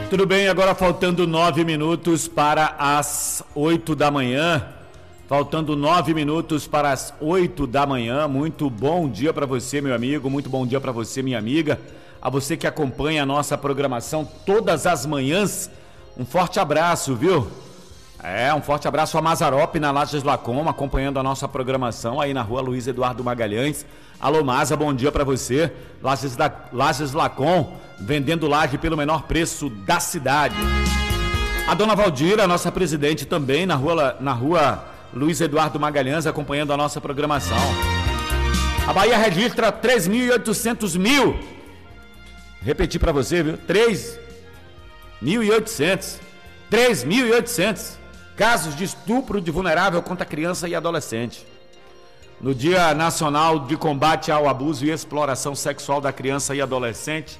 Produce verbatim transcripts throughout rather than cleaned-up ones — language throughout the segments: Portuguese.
Tudo bem, agora faltando nove minutos para as oito da manhã. Faltando nove minutos para as oito da manhã. Muito bom dia para você, meu amigo. Muito bom dia para você, minha amiga. A você que acompanha a nossa programação todas as manhãs. Um forte abraço, viu? É, um forte abraço a Mazarope na Lages Lacom, acompanhando a nossa programação aí na rua Luiz Eduardo Magalhães. Alô, Maza, bom dia para você. Lages, da, Lages Lacom, vendendo laje pelo menor preço da cidade. A dona Valdira, nossa presidente, também na rua, na rua Luiz Eduardo Magalhães, acompanhando a nossa programação. A Bahia registra três mil e oitocentos mil. Repetir para você, viu? três mil e oitocentos. três mil e oitocentos casos de estupro de vulnerável contra criança e adolescente. No Dia Nacional de Combate ao Abuso e Exploração Sexual da Criança e Adolescente,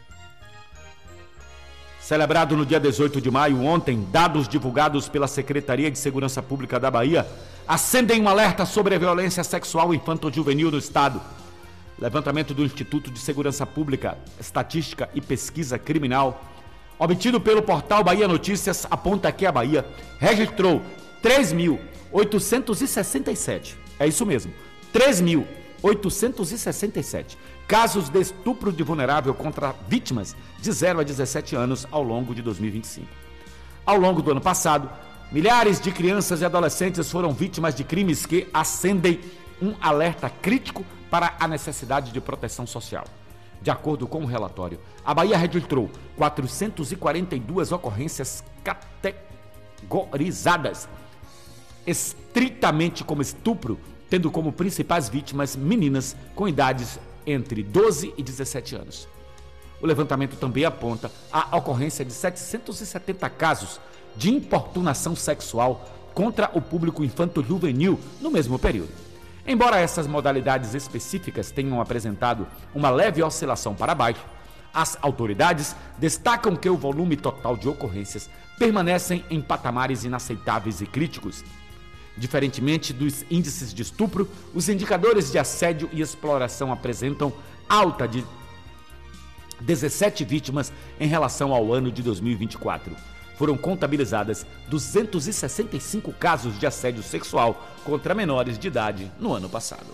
celebrado no dia dezoito de maio, ontem, dados divulgados pela Secretaria de Segurança Pública da Bahia acendem um alerta sobre a violência sexual infanto-juvenil no estado. Levantamento do Instituto de Segurança Pública, Estatística e Pesquisa Criminal, obtido pelo portal Bahia Notícias, aponta que a Bahia registrou três mil oitocentos e sessenta e sete, é isso mesmo, três mil oitocentos e sessenta e sete casos de estupro de vulnerável contra vítimas de zero a dezessete anos ao longo de dois mil e vinte e cinco. Ao longo do ano passado, milhares de crianças e adolescentes foram vítimas de crimes que acendem um alerta crítico para a necessidade de proteção social. De acordo com o relatório, a Bahia registrou quatrocentas e quarenta e duas ocorrências categorizadas estritamente como estupro, tendo como principais vítimas meninas com idades entre doze e dezessete anos. O levantamento também aponta a ocorrência de setecentos e setenta casos de importunação sexual contra o público infanto-juvenil no mesmo período. Embora essas modalidades específicas tenham apresentado uma leve oscilação para baixo, as autoridades destacam que o volume total de ocorrências permanecem em patamares inaceitáveis e críticos. Diferentemente dos índices de estupro, os indicadores de assédio e exploração apresentam alta de dezessete vítimas em relação ao ano de dois mil e vinte e quatro. Foram contabilizadas duzentos e sessenta e cinco casos de assédio sexual contra menores de idade no ano passado.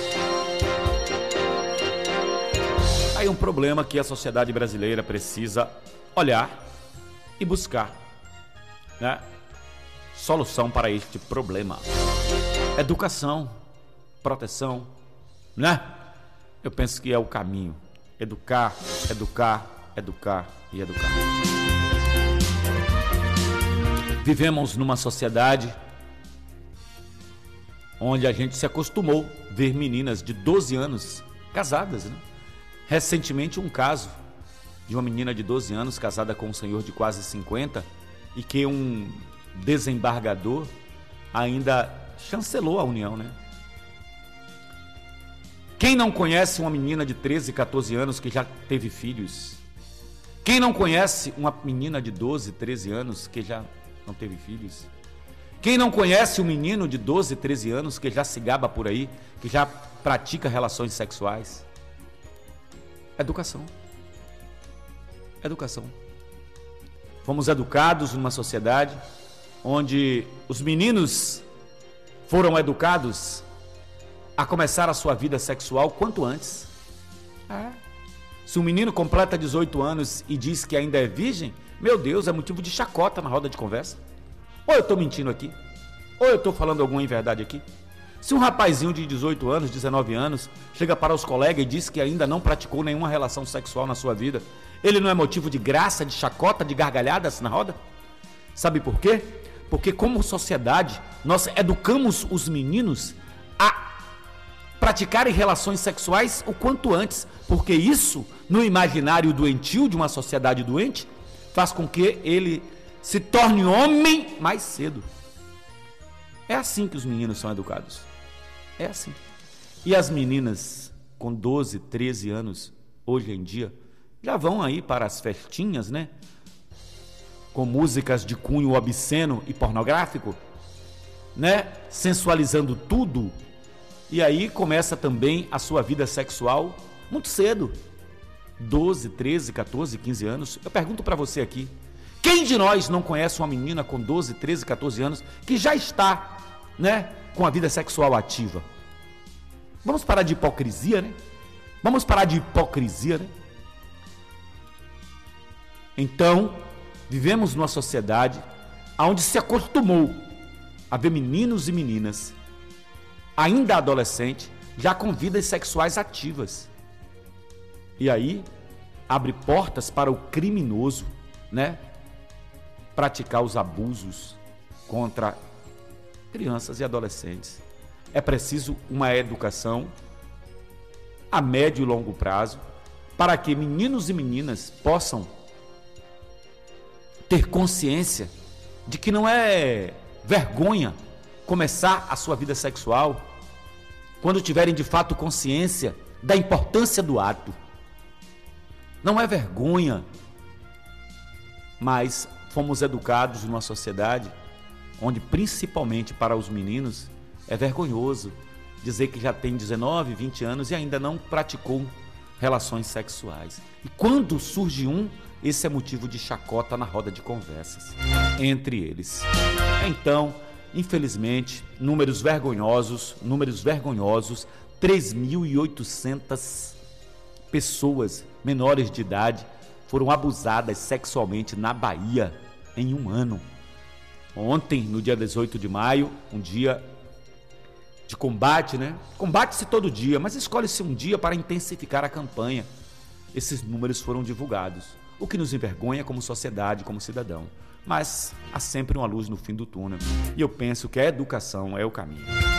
Aí um problema que a sociedade brasileira precisa olhar e buscar, né? Solução para este problema. Educação, proteção, né? Eu penso que é o caminho. Educar, educar, educar e educar. Vivemos numa sociedade onde a gente se acostumou a ver meninas de doze anos casadas, né? Recentemente um caso de uma menina de doze anos casada com um senhor de quase cinquenta e que um desembargador ainda chancelou a união, né? Quem não conhece uma menina de treze, quatorze anos que já teve filhos? Quem não conhece uma menina de doze, treze anos que já não teve filhos? Quem não conhece um menino de doze, treze anos que já se gaba por aí, que já pratica relações sexuais? Educação. Educação. Fomos educados numa sociedade onde os meninos foram educados a começar a sua vida sexual quanto antes. É. Se um menino completa dezoito anos e diz que ainda é virgem, meu Deus, é motivo de chacota na roda de conversa. Ou eu estou mentindo aqui, ou eu estou falando alguma inverdade aqui. Se um rapazinho de dezoito anos, dezenove anos, chega para os colegas e diz que ainda não praticou nenhuma relação sexual na sua vida, ele não é motivo de graça, de chacota, de gargalhadas na roda? Sabe por quê? Porque como sociedade, nós educamos os meninos a praticarem relações sexuais o quanto antes, porque isso, no imaginário doentio de uma sociedade doente, faz com que ele se torne homem mais cedo. É assim que os meninos são educados. É assim. E as meninas com doze, treze anos, hoje em dia, já vão aí para as festinhas, né? Com músicas de cunho obsceno e pornográfico, né? Sensualizando tudo. E aí começa também a sua vida sexual muito cedo. doze, treze, quatorze, quinze anos. Eu pergunto para você aqui, Quem de nós não conhece uma menina com doze, treze, quatorze anos que já está, né, com a vida sexual ativa? Vamos parar de hipocrisia, né? Vamos parar de hipocrisia, né? Então, vivemos numa sociedade onde se acostumou a ver meninos e meninas, ainda adolescentes, já com vidas sexuais ativas. E aí, abre portas para o criminoso, né, praticar os abusos contra crianças e adolescentes. É preciso uma educação a médio e longo prazo para que meninos e meninas possam ter consciência de que não é vergonha começar a sua vida sexual quando tiverem de fato consciência da importância do ato. Não é vergonha, mas fomos educados numa sociedade onde, principalmente para os meninos, é vergonhoso dizer que já tem dezenove, vinte anos e ainda não praticou relações sexuais. E quando surge um, esse é motivo de chacota na roda de conversas entre eles. Então, infelizmente, números vergonhosos, números vergonhosos, três mil e oitocentas pessoas menores de idade foram abusadas sexualmente na Bahia em um ano. Ontem, no dia dezoito de maio, um dia de combate, né? Combate-se todo dia, mas escolhe-se um dia para intensificar a campanha. Esses números foram divulgados, o que nos envergonha como sociedade, como cidadão. Mas há sempre uma luz no fim do túnel, e eu penso que a educação é o caminho.